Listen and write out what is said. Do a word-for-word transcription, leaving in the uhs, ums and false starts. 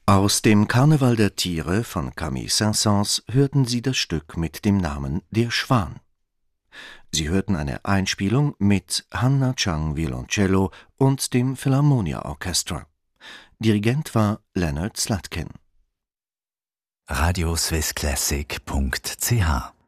Aus dem Karneval der Tiere von Camille Saint-Saëns hörten Sie das Stück mit dem Namen Der Schwan. Sie hörten eine Einspielung mit Hanna Chang Violoncello und dem Philharmonia Orchestra. Dirigent war Leonard Slatkin. radioswissclassic punkt c h